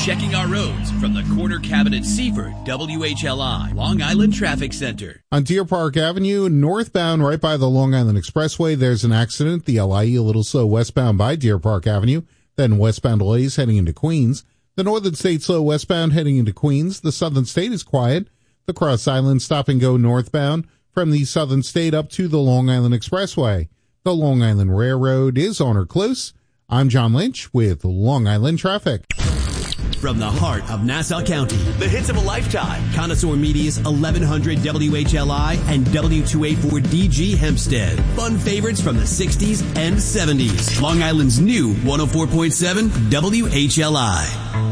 checking our roads from the Corner Cabinet Seaford WHLI Long Island Traffic Center. On Deer Park Avenue, northbound right by the Long Island Expressway, there's an accident. The LIE a little slow westbound by Deer Park Avenue, then westbound delays heading into Queens. The Northern State slow westbound heading into Queens. The Southern State is quiet. The Cross Island stop and go northbound from the Southern State up to the Long Island Expressway. The Long Island Railroad is on or close. I'm John Lynch with Long Island Traffic. From the heart of Nassau County, the hits of a lifetime. Connoisseur Media's 1100 WHLI and W284DG Hempstead. Fun favorites from the 60s and 70s. Long Island's new 104.7 WHLI.